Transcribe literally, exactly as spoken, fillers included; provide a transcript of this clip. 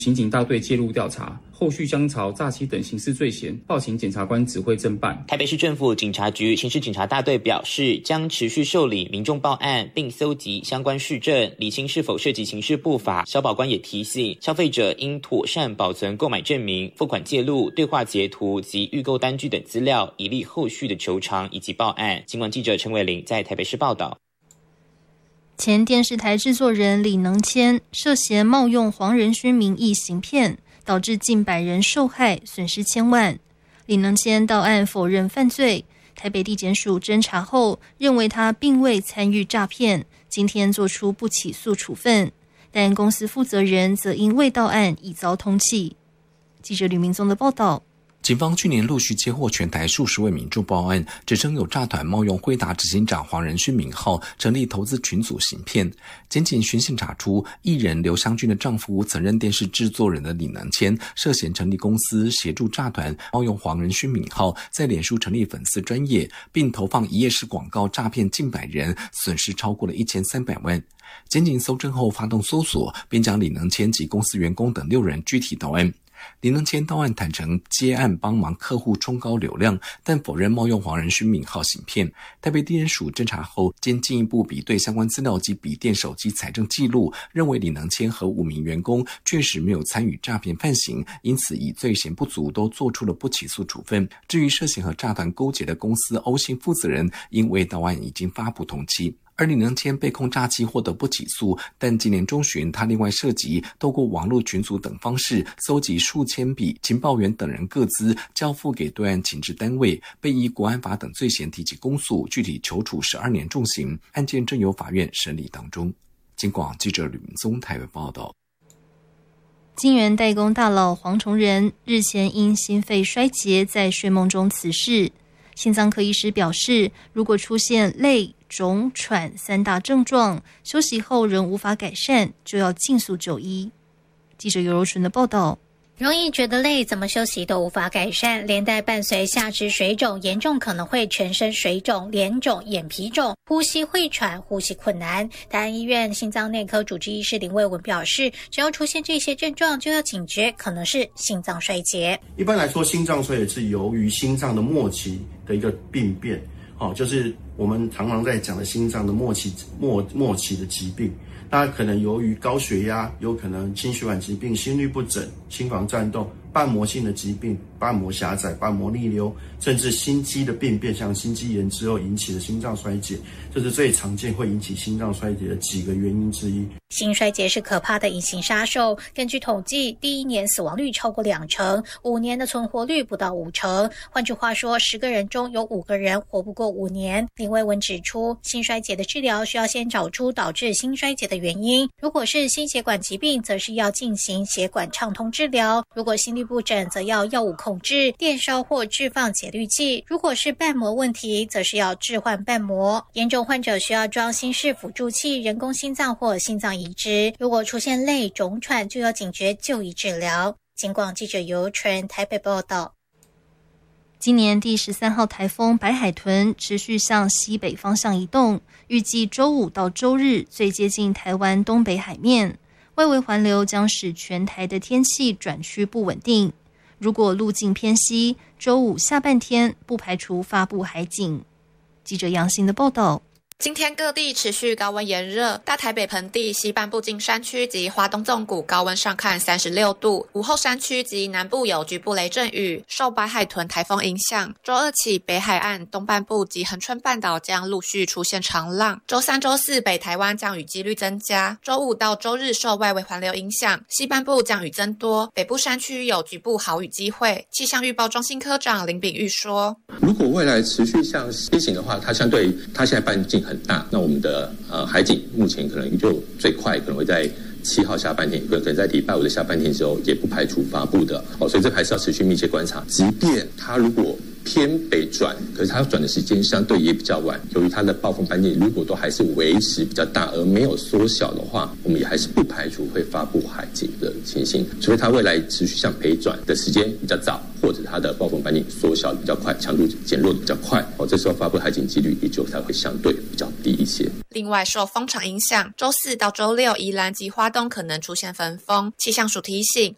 刑警大队介入调查，后续将朝诈欺等刑事罪嫌报请检察官指挥侦办。 台北市政府警察局刑事警察大队表示，将持续受理民众报案，并搜集相关事证，厘清是否涉及刑事不法。消保官也提醒消费者应妥善保存购买证明、付款记录、对话截图及预购单据等资料，以利后续的求偿以及报案。尽管记者陈伟玲在台北市报道。 前电视台制作人李能谦涉嫌冒用黄仁勋名义行骗，导致近百人受害，损失千万。李能谦到案否认犯罪，台北地检署侦查后认为他并未参与诈骗，今天作出不起诉处分，但公司负责人则因未到案已遭通缉。记者吕明宗的报道。 警方去年陆续接获全台数十位民众报案，指称有诈团冒用辉达执行长黄仁勋名号成立投资群组行骗。检警循线查出，艺人刘湘君的丈夫曾任电视制作人的李能谦涉嫌成立公司，协助诈团冒用黄仁勋名号，在脸书成立粉丝专页，并投放一页式广告诈骗近百人，损失超过了一千三百万。检警搜证后发动搜索，并将李能谦及公司员工等六人具体到案。李能谦到案坦承接案帮忙客户冲高流量，但否认冒用黄仁勋名号行骗。台北地检署侦查后，经进一步比对相关资料及笔电、手机财政记录，认为李能谦和五名员工确实没有参与诈骗犯行，因此以罪嫌不足都做出了不起诉处分。至于涉嫌和诈团勾结的公司欧信负责人，因未到案已经发布通缉。而李能谦被控诈欺获得不起诉，但今年中旬他另外涉及透过网络群组等方式搜集数千笔情报员等人个资，交付给对岸情治单位，被以国安法等罪嫌提起公诉，具体求处十二年重刑，案件正由法院审理当中。警广记者吕明宗台北报道。 晶圆代工大佬黄崇仁日前因心肺衰竭在睡梦中辞世。心脏科医师表示，如果出现累、肿、喘三大症状，休息后仍无法改善，就要尽速就医。记者尤柔纯的报道。 容易觉得累，怎么休息都无法改善，连带伴随下肢水肿，严重可能会全身水肿、脸肿、眼皮肿，呼吸会喘、呼吸困难。台安医院心脏内科主治医师林卫文表示，只要出现这些症状，就要警觉，可能是心脏衰竭。 一般来说，心脏衰竭是由于心脏的末期的一个病变，哦，就是我们常常在讲的心脏的末期末末期的疾病。那可能由于高血压，有可能心血管疾病、心律不整、心房颤动、瓣膜性的疾病、瓣膜狭窄、瓣膜逆流，甚至心肌的病变，像心肌炎之后引起的心脏衰竭，这是最常见会引起心脏衰竭的几个原因之一。 心衰竭是可怕的隐形杀手，根据统计，第一年死亡率超过两成，五年的存活率不到五成。换句话说，十个人中有五个人活不过五年。林卫文指出，心衰竭的治疗需要先找出导致心衰竭的原因，如果是心血管疾病，则是要进行血管畅通治疗；如果心律不整，则要药物控制、电烧或置放解氯剂；如果是瓣膜问题，则是要置换瓣膜。严重患者需要装心室辅助器、人工心脏或心脏移植。如果出现累、肿、喘，就要警觉就医治疗。警广记者尤纯台北报道。 今年第十三号台风白海豚持续向西北方向移动，预计周五到周日最接近台湾东北海面，外围环流将使全台的天气转趋不稳定。如果路径偏西，周五下半天不排除发布海警。记者杨欣的报道。 今天各地持续高温炎热，大台北盆地西半部近山区及花东纵谷高温上看三十六度，午后山区及南部有局部雷阵雨。受白海豚台风影响，周二起北海岸东半部及恒春半岛将陆续出现长浪。周三、周四北台湾降雨几率增加，周五到周日受外围环流影响，西半部降雨增多，北部山区有局部豪雨机会。气象预报中心科长林炳玉说， 如果未来持续向西行的话，它相对它现在半径很大，那我们的呃海警目前可能就最快可能会在七号下半天，可能在礼拜五的下半天之后，也不排除发布的哦，所以这还是要持续密切观察。即便它如果偏北转，可是它转的时间相对也比较晚，由于它的暴风半径如果都还是维持比较大而没有缩小的话，我们也还是不排除会发布海警的情形，除非它未来持续向北转的时间比较早，或者它的暴风半径缩小比较快，强度减弱的比较快，哦，这时候发布海警几率也就才会相对比较低一些。 另外，受风场影响，周四到周六宜兰及花东可能出现焚风。气象署提醒，